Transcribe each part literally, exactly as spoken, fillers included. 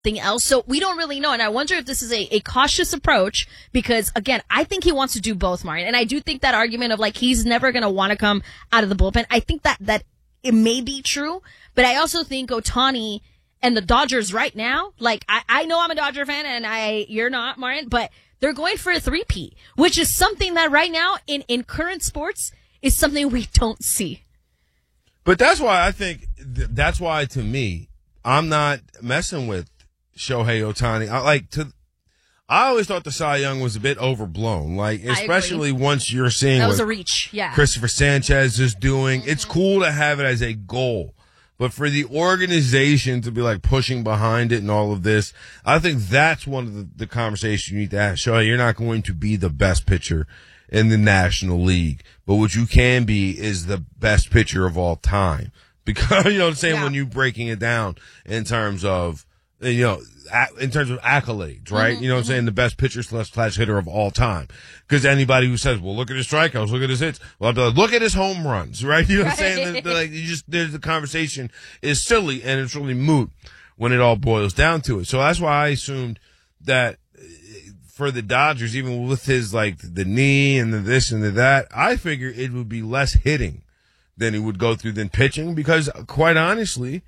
something else. So we don't really know. And I wonder if this is a, a cautious approach because, again, I think he wants to do both, Martin. And I do think that argument of like he's never going to want to come out of the bullpen, I think that, that it may be true. But I also think Ohtani and the Dodgers right now, like I, I know I'm a Dodger fan and I you're not, Martin, but they're going for a three-peat, which is something that right now in, in current sports is something we don't see. But that's why I think th- that's why to me, I'm not messing with Shohei Ohtani. I like to. I always thought the Cy Young was a bit overblown, like especially once you're seeing that was what a reach. Yeah, Christopher Sanchez is doing. Mm-hmm. It's cool to have it as a goal, but for the organization to be like pushing behind it and all of this, I think that's one of the, the conversations you need to ask. Shohei, you're not going to be the best pitcher in the National League, but what you can be is the best pitcher of all time. Because, you know what I'm saying, yeah. when you breaking it down in terms of, you know, in terms of accolades, right? Mm-hmm, you know what I'm mm-hmm. saying? The best pitcher slash slash hitter of all time. Because anybody who says, well, look at his strikeouts, look at his hits, well, I'll be like, look at his home runs, right? You know what I'm saying? They're, they're like, you just, there's the conversation is silly and it's really moot when it all boils down to it. So that's why I assumed that for the Dodgers, even with his, like, the knee and the this and the that, I figure it would be less hitting than he would go through than pitching because, quite honestly,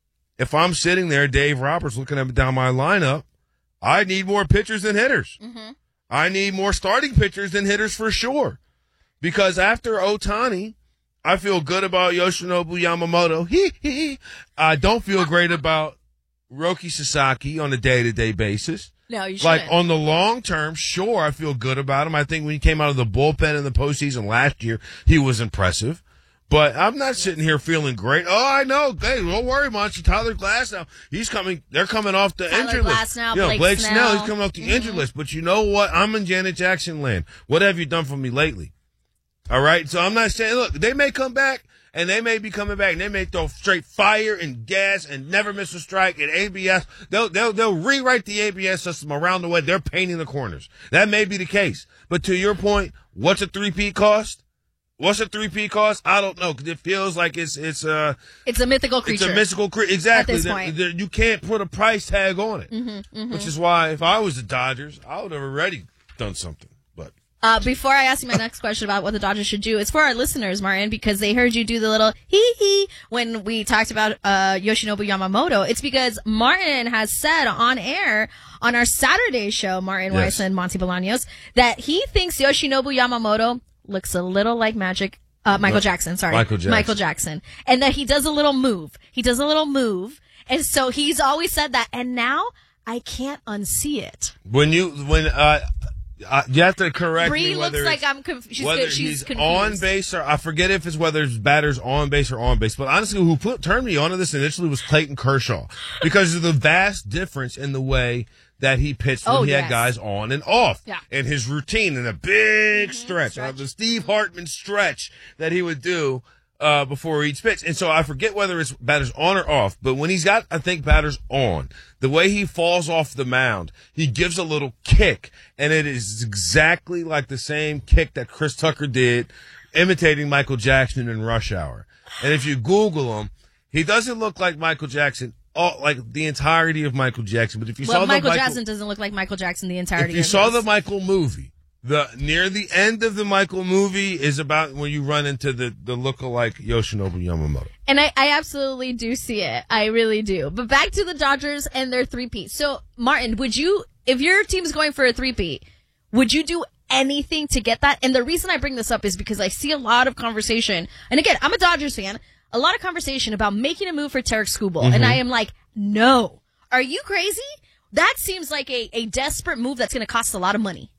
if I'm sitting there, Dave Roberts, looking up and down my lineup, I need more pitchers than hitters. Mm-hmm. I need more starting pitchers than hitters for sure. Because after Ohtani, I feel good about Yoshinobu Yamamoto. Hee hee. I don't feel great about Roki Sasaki on a day-to-day basis. No, you shouldn't. Like, on the long term, sure, I feel good about him. I think when he came out of the bullpen in the postseason last year, he was impressive. But I'm not sitting here feeling great. Oh, I know. Hey, don't worry much. Tyler Glass now, he's coming. They're coming off the Tyler injured Glass list. now, you know, Blake Blake Snell. Snell, he's coming off the mm-hmm. injured list. But you know what? I'm in Janet Jackson land. What have you done for me lately? All right? So I'm not saying, look, they may come back, and they may be coming back, and they may throw straight fire and gas and never miss a strike and A B S. They'll, they'll, they'll rewrite the A B S system around the way. They're painting the corners. That may be the case. But to your point, what's a three-peat cost? What's a three-peat cost? I don't know, because it feels like it's it's uh it's a mythical creature. It's a mystical creature. Exactly. At this point. The, the, you can't put a price tag on it. Mm-hmm, mm-hmm. Which is why if I was the Dodgers, I would have already done something. But uh before I ask you my next question about what the Dodgers should do, it's for our listeners, Martin, because they heard you do the little hee hee when we talked about uh Yoshinobu Yamamoto. It's because Martin has said on air on our Saturday show, Martin yes. Weiss and Monty Bolaños, that he thinks Yoshinobu Yamamoto looks a little like Magic, uh, Michael Jackson, sorry. Michael Jackson. Michael Jackson. And that he does a little move. He does a little move. And so he's always said that. And now I can't unsee it. When you, when, uh, uh you have to correct Bree me whether looks like it's, I'm conf- she's, whether she's he's confused. on base or, I forget if it's whether it's batters on base or on base. But honestly, who put, turned me onto this initially was Clayton Kershaw because of the vast difference in the way that he pitched when oh, he yes. had guys on and off. Yeah. And his routine in a big mm-hmm. stretch, stretch. Uh, the Steve Hartman stretch that he would do uh before each pitch. And so I forget whether it's batters on or off, but when he's got, I think, batters on, the way he falls off the mound, he gives a little kick, and it is exactly like the same kick that Chris Tucker did, imitating Michael Jackson in Rush Hour. And if you Google him, he doesn't look like Michael Jackson. Oh, like the entirety of Michael Jackson. But if you well, saw the Michael Michael Jackson doesn't look like Michael Jackson the entirety. If you of saw this. the Michael movie, the near the end of the Michael movie is about when you run into the the lookalike Yoshinobu Yamamoto. And I, I absolutely do see it. I really do. But back to the Dodgers and their three-peat. So, Martin, would you, if your team's going for a three-peat, would you do anything to get that? And the reason I bring this up is because I see a lot of conversation. And again, I'm a Dodgers fan. A lot of conversation about making a move for Tarek Skubal. Mm-hmm. And I am like, no. Are you crazy? That seems like a, a desperate move that's going to cost a lot of money.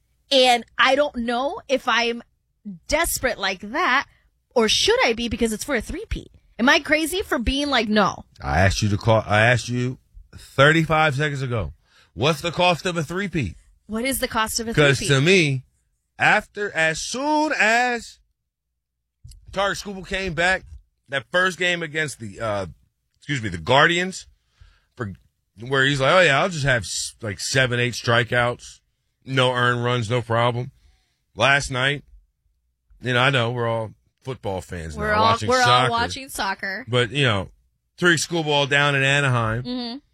And I don't know if I'm desperate like that, or should I be because it's for a three-peat? Am I crazy for being like, no? I asked you to call. I asked you thirty-five seconds ago. What's the cost of a three-peat? What is the cost of a three-peat? Because to me, after, as soon as Tarek Skubal came back, that first game against the, uh, excuse me, the Guardians, for where he's like, oh yeah, I'll just have like seven, eight strikeouts, no earned runs, no problem. Last night, you know, I know we're all football fans we're now all, watching we're soccer. all watching soccer. But, you know, Tarek Skubal down in Anaheim. Mm-hmm.